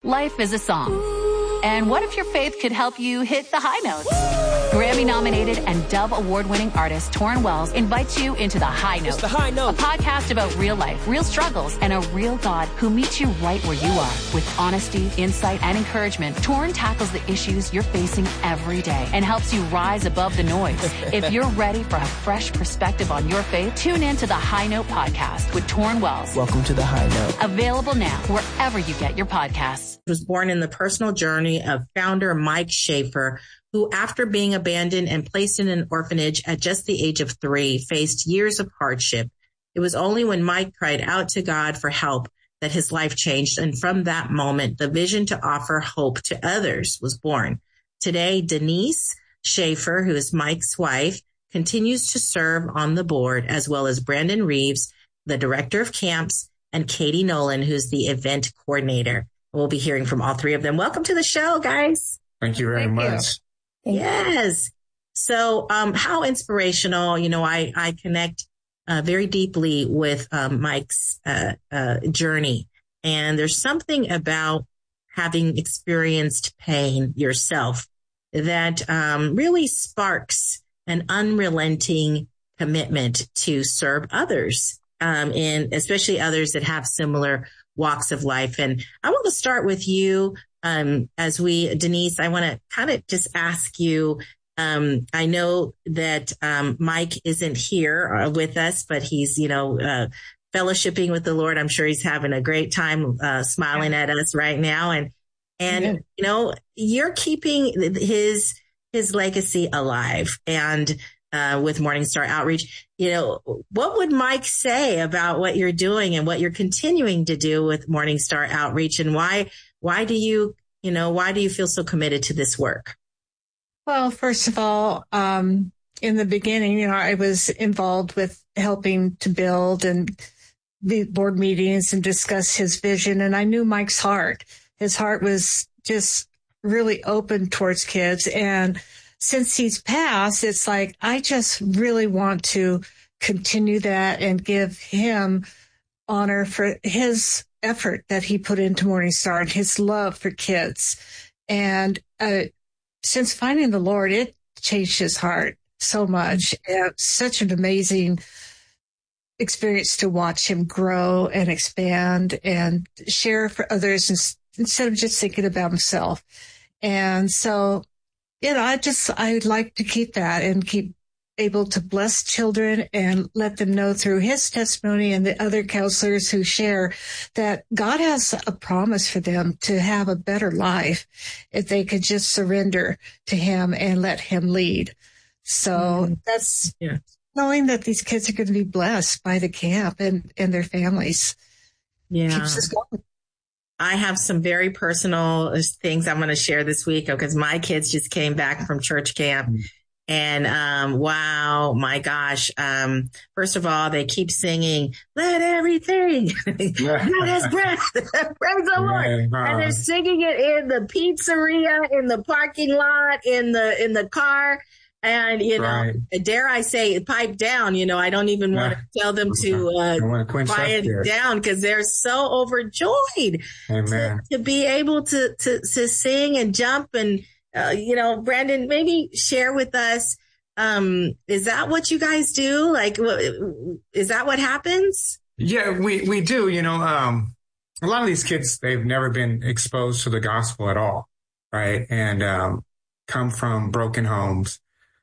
Life is a song. And what if your faith could help you hit the high notes? Grammy-nominated and Dove Award-winning artist Torrin Wells invites you into The High Note. It's The High Note. A podcast about real life, real struggles, and a real God who meets you right where you are. With honesty, insight, and encouragement, Torrin tackles the issues you're facing every day and helps you rise above the noise. If you're ready for a fresh perspective on your faith, tune in to The High Note podcast with Torrin Wells. Welcome to The High Note. Available now wherever you get your podcasts. Was born in the personal journey of founder Mike Schaefer, who, after being abandoned and placed in an orphanage at just the age of 3, faced years of hardship. It was only when Mike cried out to God for help that his life changed. And from that moment, the vision to offer hope to others was born. Today, Denise Schaefer, who is Mike's wife, continues to serve on the board, as well as Brandon Reeves, the director of camps, and Katie Nolan, who's the event coordinator. We'll be hearing from all three of them. Welcome to the show, guys. Thank you very much. Yes. So, how inspirational, I connect very deeply with Mike's journey. And there's something about having experienced pain yourself that really sparks an unrelenting commitment to serve others, and especially others that have similar walks of life. And I want to start with you. Denise, I want to kind of just ask you, I know that Mike isn't here with us, but he's, fellowshipping with the Lord. I'm sure he's having a great time smiling at us right now. And you're keeping his legacy alive. And with Morning Star Outreach, what would Mike say about what you're doing and what you're continuing to do with Morning Star Outreach, and why do you feel so committed to this work? Well, first of all, in the beginning, I was involved with helping to build and the board meetings and discuss his vision. And I knew Mike's heart. His heart was just really open towards kids. And since he's passed, it's like, I just really want to continue that and give him honor for his effort that he put into Morning Star and his love for kids. And since finding the Lord, it changed his heart so much. Such an amazing experience to watch him grow and expand and share for others instead of just thinking about himself. And so, I'd like to keep that and keep able to bless children and let them know through his testimony and the other counselors who share that God has a promise for them to have a better life if they could just surrender to him and let him lead. So that's knowing that these kids are going to be blessed by the camp and their families. Yeah. Keeps us going. I have some very personal things I'm going to share this week because my kids just came back from church camp. And, wow, my gosh. First of all, they keep singing, let everything that has breath, praise the Lord. And they're singing it in the pizzeria, in the parking lot, in the car. And, dare I say, pipe down, I don't even want to tell them to quiet down because they're so overjoyed to be able to sing and jump. And, Brandon, maybe share with us, is that what you guys do? Like, is that what happens? Yeah, we do. A lot of these kids, they've never been exposed to the gospel at all, right? And come from broken homes.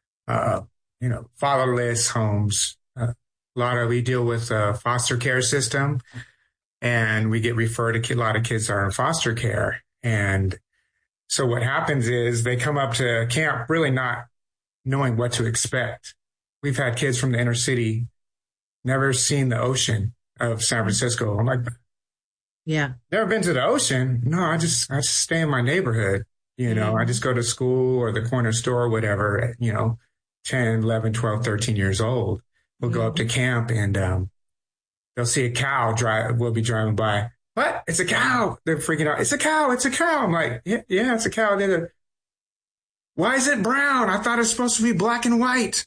Fatherless homes. We deal with a foster care system, and we get referred to a lot of kids are in foster care. And so what happens is they come up to camp really not knowing what to expect. We've had kids from the inner city, never seen the ocean of San Francisco. I'm like, never been to the ocean. No, I just stay in my neighborhood. I just go to school or the corner store or whatever, 10, 11, 12, 13 years old. We'll go up to camp and they'll see a cow we'll be driving by. What? It's a cow. They're freaking out. It's a cow. It's a cow. I'm like, yeah, it's a cow. Why is it brown? I thought it's supposed to be black and white.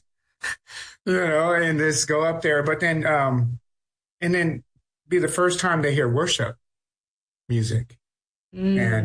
And just go up there. But then, and then be the first time they hear worship music. And